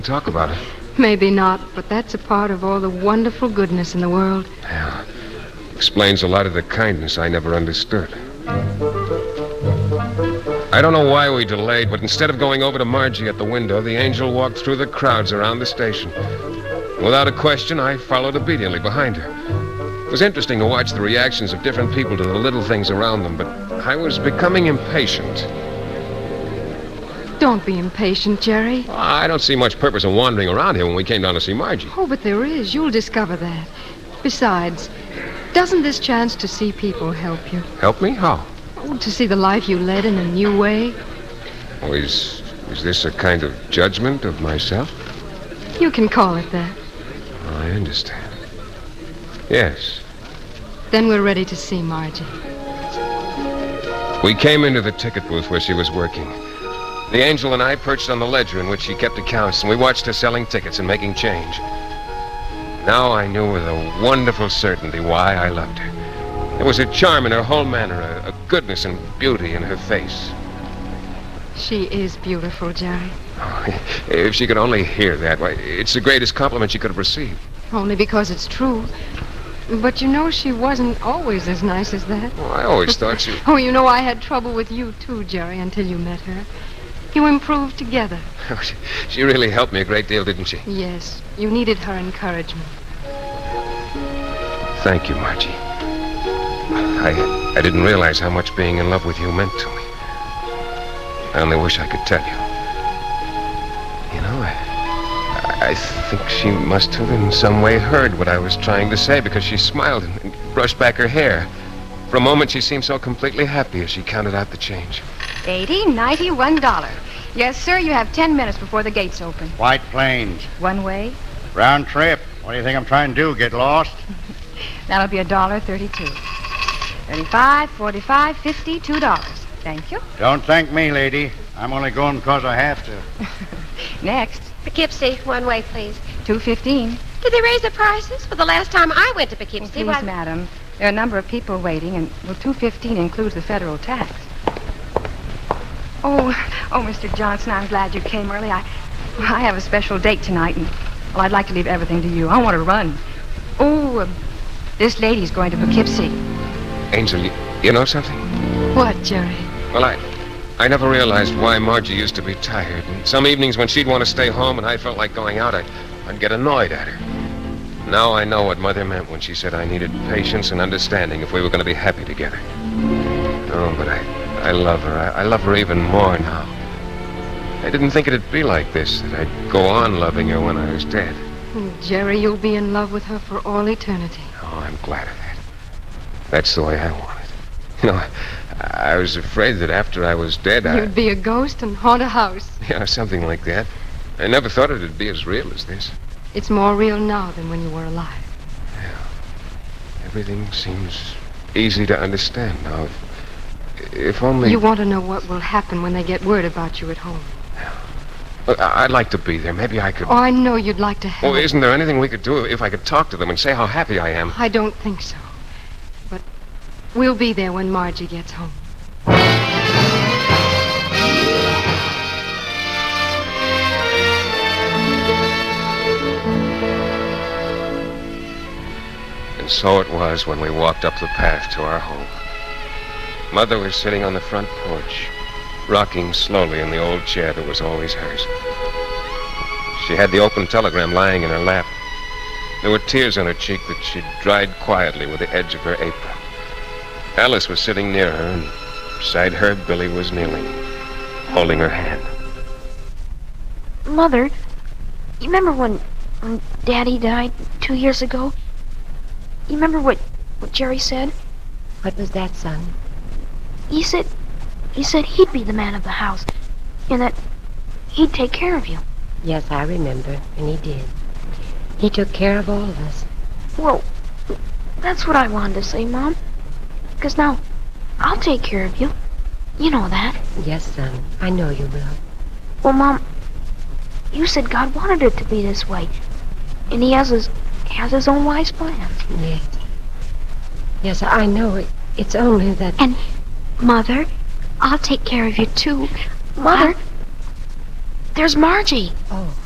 talk about it. Maybe not, but that's a part of all the wonderful goodness in the world. Yeah. Explains a lot of the kindness I never understood. I don't know why we delayed, but instead of going over to Margie at the window, the angel walked through the crowds around the station. Without a question, I followed obediently behind her. It was interesting to watch the reactions of different people to the little things around them, but I was becoming impatient. Don't be impatient, Jerry. I don't see much purpose in wandering around here when we came down to see Margie. Oh, but there is. You'll discover that. Besides, doesn't this chance to see people help you? Help me? How? Oh, to see the life you led in a new way. Oh, is this a kind of judgment of myself? You can call it that. Oh, I understand. Yes. Then we're ready to see Margie. We came into the ticket booth where she was working. The angel and I perched on the ledger in which she kept accounts, and we watched her selling tickets and making change. Now I knew with a wonderful certainty why I loved her. There was a charm in her whole manner, a goodness and beauty in her face. She is beautiful, Jerry. Oh, if she could only hear that, why, it's the greatest compliment she could have received. Only because it's true. But you know she wasn't always as nice as that. Oh, I always thought she... Oh, you know I had trouble with you too, Jerry, until you met her. You improved together. Oh, she really helped me a great deal, didn't she? Yes, you needed her encouragement. Thank you, Margie. I didn't realize how much being in love with you meant to me. I only wish I could tell you. You know, I think she must have in some way heard what I was trying to say, because she smiled and brushed back her hair. For a moment, she seemed so completely happy as she counted out the change. $80, $91. Yes, sir, you have 10 minutes before the gates open. White Plains. One way. Round trip. What do you think I'm trying to do, get lost? That'll be $1.32. 35, 45, 50, $2. Thank you. Don't thank me, lady. I'm only going because I have to. Next. Poughkeepsie, one way, please. $2.15. Did they raise the prices? For the last time I went to Poughkeepsie, Please, madam. There are a number of people waiting, and, well, $2.15 includes the federal tax. Oh, Mr. Johnson, I'm glad you came early. I have a special date tonight, and, well, I'd like to leave everything to you. I want to run. Oh, this lady's going to Poughkeepsie. Angel, you know something? What, Jerry? Well, I never realized why Margie used to be tired. And some evenings when she'd want to stay home and I felt like going out, I'd get annoyed at her. Now I know what Mother meant when she said I needed patience and understanding if we were going to be happy together. Oh, but I love her. I love her even more now. I didn't think it'd be like this, that I'd go on loving her when I was dead. Jerry, you'll be in love with her for all eternity. Oh, I'm glad of that. That's the way I want it. You know, I was afraid that after I was dead, You'd be a ghost and haunt a house. Yeah, something like that. I never thought it'd be as real as this. It's more real now than when you were alive. Yeah. Everything seems easy to understand now. If only... You want to know what will happen when they get word about you at home. Look, I'd like to be there. Maybe I could... Oh, I know you'd like to help. Oh, isn't there anything we could do if I could talk to them and say how happy I am? I don't think so. But we'll be there when Margie gets home. And so it was when we walked up the path to our home. Mother was sitting on the front porch, rocking slowly in the old chair that was always hers. She had the open telegram lying in her lap. There were tears on her cheek that she'd dried quietly with the edge of her apron. Alice was sitting near her, and beside her, Billy was kneeling, holding her hand. Mother, you remember when Daddy died 2 years ago? You remember what Jerry said? What was that, son? He said he'd be the man of the house, and that he'd take care of you. Yes, I remember, and he did. He took care of all of us. Well, that's what I wanted to say, Mom. Because now, I'll take care of you. You know that. Yes, son, I know you will. Well, Mom, you said God wanted it to be this way, and he has his own wise plans. Yes. Yes, I know it. It's only that... And, Mother, I'll take care of you, too. Mother, there's Margie. Oh.